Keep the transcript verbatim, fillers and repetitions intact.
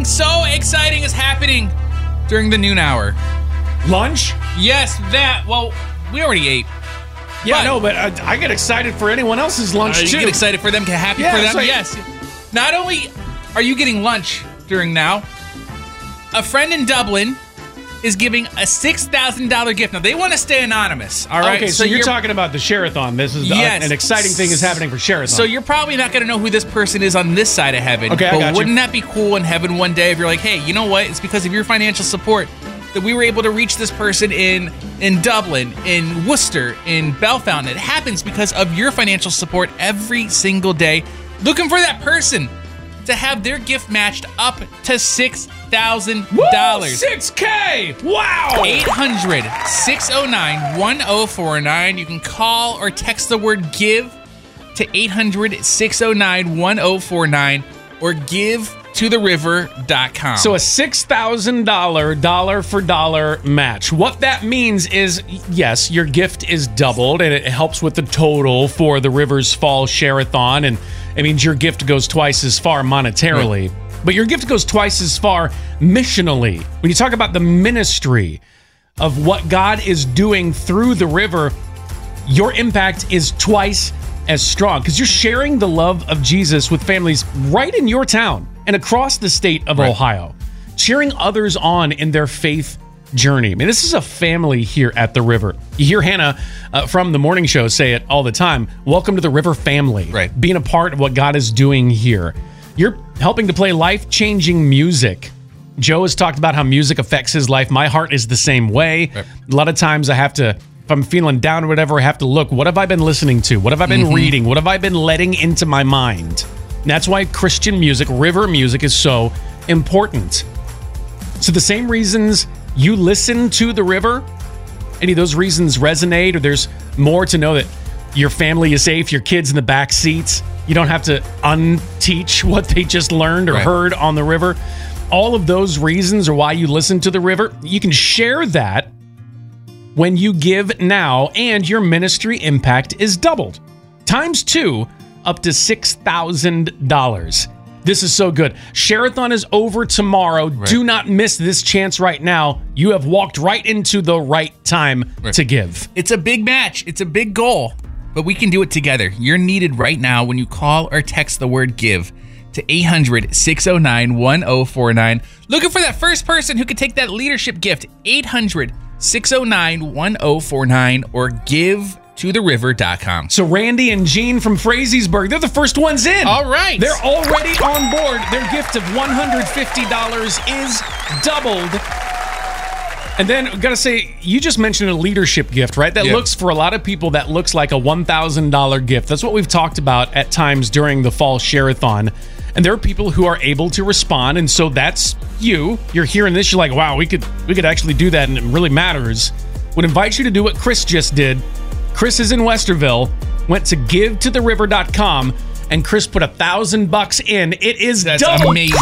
so exciting is happening during the noon hour. Lunch? Yes, that. Well, we already ate. Yeah, no, but I, I get excited for anyone else's lunch, uh, too. You get excited for them, get happy yeah, for them? Like, yes. Not only are you getting lunch during now, a friend in Dublin is giving a six thousand dollars gift. Now, they want to stay anonymous, all right? Okay, so, so you're, you're talking about the Share-a-thon. This is the, yes. uh, an exciting thing is happening for Share-a-thon. So you're probably not going to know who this person is on this side of heaven. Okay, I but got wouldn't you. that be cool in heaven one day if you're like, hey, you know what? It's because of your financial support that we were able to reach this person in in Dublin, in Worcester, in Bellefountain. It happens because of your financial support every single day. Looking for that person to have their gift matched up to six thousand dollars. six K! Wow! eight hundred, six oh nine, one oh four nine. You can call or text the word GIVE to eight hundred, six oh nine, one oh four nine or give to the river dot com. So a six thousand dollars dollar for dollar match. What that means is, yes, your gift is doubled and it helps with the total for the Rivers Fall Share-a-thon, and it means your gift goes twice as far monetarily. Right. But your gift goes twice as far missionally. When you talk about the ministry of what God is doing through the river, your impact is twice as strong because you're sharing the love of Jesus with families right in your town and across the state of right. Ohio, cheering others on in their faith journey. I mean, this is a family here at the river. You hear Hannah uh, from the morning show say it all the time. Welcome to the River family. Right. Being a part of what God is doing here. You're helping to play life-changing music. Joe has talked about how music affects his life. My heart is the same way. Right. A lot of times I have to, if I'm feeling down or whatever, I have to look, what have I been listening to? What have I been mm-hmm. reading? What have I been letting into my mind? And that's why Christian music, river music, is so important. So the same reasons you listen to the river, any of those reasons resonate, or there's more to know that your family is safe, your kids in the back seats, you don't have to unteach what they just learned or right. heard on the river. All of those reasons are why you listen to the river. You can share that when you give now, and your ministry impact is doubled. Times two, up to six thousand dollars. This is so good. Share-a-thon is over tomorrow. Right. Do not miss this chance right now. You have walked right into the right time right. to give. It's a big match. It's a big goal, but we can do it together. You're needed right now when you call or text the word GIVE to eight hundred, six oh nine, one oh four nine. Looking for that first person who could take that leadership gift, eight hundred, six oh nine, one oh four nine or give to the river dot com. So Randy and Jean from Frazeysburg, they're the first ones in. All right. They're already on board. Their gift of one hundred fifty dollars is doubled. And then, I've got to say, you just mentioned a leadership gift, right? That yeah. looks, for a lot of people, that looks like a one thousand dollars gift. That's what we've talked about at times during the Fall Share-a-thon. And there are people who are able to respond, and so that's you. You're hearing this, you're like, wow, we could we could actually do that, and it really matters. Would invite you to do what Chris just did. Chris is in Westerville, went to give to the river dot com, and Chris put a thousand bucks in. It is That's double. amazing.